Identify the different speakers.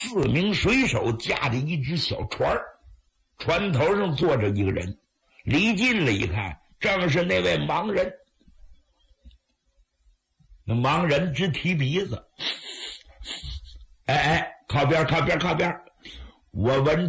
Speaker 1: 4名水手驾着一只小船，船头上坐着一个人，离近了一看，正是那位盲人。那盲人直提鼻子，哎，靠边，我闻